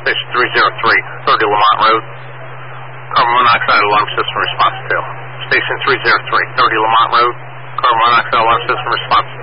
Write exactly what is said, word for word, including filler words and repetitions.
Station three zero three, thirty Lamont Road. Carbon monoxide alarm system response fail. Station three zero three, thirty Lamont Road. Carbon monoxide alarm system response